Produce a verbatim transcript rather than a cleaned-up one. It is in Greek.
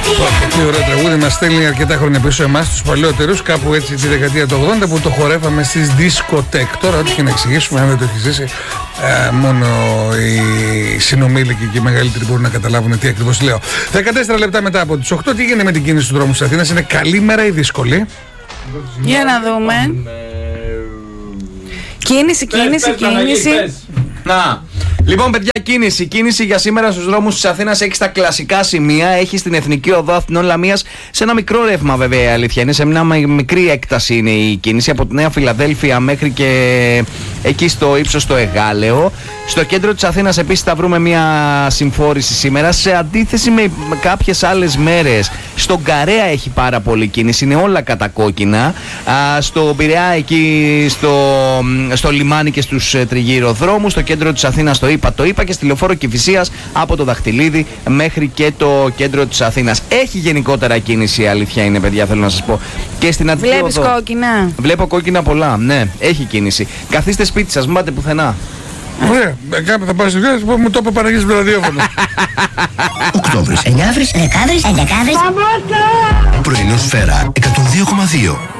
Τι ωραίο τραγούδι, μας στέλνει αρκετά χρόνια πίσω εμάς τους παλαιότερους, κάπου έτσι τη δεκαετία του ογδόντα που το χορεύαμε στις δισκοτέκ. Τώρα ό,τι και να εξηγήσουμε, αν δεν το έχει ζήσει, ε, μόνο οι συνομήλικοι και οι μεγαλύτεροι μπορούν να καταλάβουν τι ακριβώς λέω. δεκατέσσερα λεπτά μετά από τις οκτώ, τι γίνεται με την κίνηση του δρόμου της Αθήνας? Είναι καλή μέρα ή δύσκολη? Για να δούμε. Κίνηση, κίνηση, κίνηση. Να. Λοιπόν, παιδιά, κίνηση. Κίνηση για σήμερα στους δρόμους της Αθήνας έχει στα κλασικά σημεία. Έχει στην Εθνική Οδό Αθηνών Λαμίας σε ένα μικρό ρεύμα, βέβαια, η αλήθεια είναι. Σε μια μικρή έκταση είναι η κίνηση από τη Νέα Φιλαδέλφια μέχρι και εκεί στο ύψος το Εγάλεο. Στο κέντρο της Αθήνας επίσης θα βρούμε μια συμφόρηση σήμερα. Σε αντίθεση με κάποιες άλλες μέρες, στον Καρέα έχει πάρα πολύ κίνηση. Είναι όλα κατακόκκινα. Στο Πειραιά, εκεί στο, στο λιμάνι και στους τριγυροδρόμους. Στο κέντρο της Αθήνας το είπα, το είπα και στη Λεωφόρο Κηφισίας από το Δαχτυλίδι μέχρι και το κέντρο της Αθήνας. Έχει γενικότερα κίνηση, η αλήθεια είναι, παιδιά, θέλω να σας πω. Και στην Αττική Οδό. Βλέπεις κόκκινα? Βλέπω κόκκινα πολλά, ναι, έχει κίνηση. Καθίστε σπίτι σας, μην πάτε πουθενά. Ωραία, κάπου θα πάω στη δουλειά, μου το είπε Παναγής με ραδιόφωνο. Οκτώβρης, Εννιάβρης, Δεκάβρης, Εντεκάβρης. Πρωινό Σφαίρα εκατόν δύο κόμμα δύο.